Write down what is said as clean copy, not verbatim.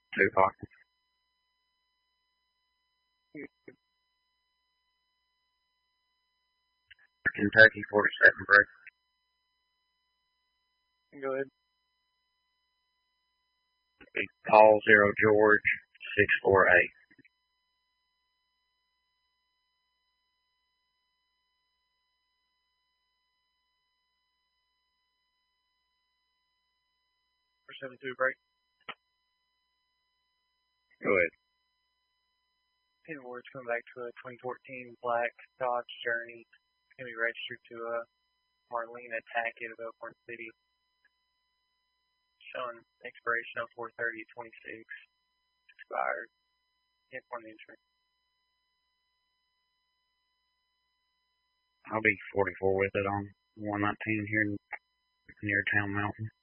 Tupac. Kentucky 47 break. Go ahead. Paul 0 George 648. For 7-2 break. Go ahead. Peter Ward's coming back to a 2014 black Dodge Journey. It's going to be registered to a Marlena Tackett of Elkhorn City. Showing expiration of 4/30/26. Expired. Hit on the insurance. I'll be 44 with it on 119 here near Town Mountain.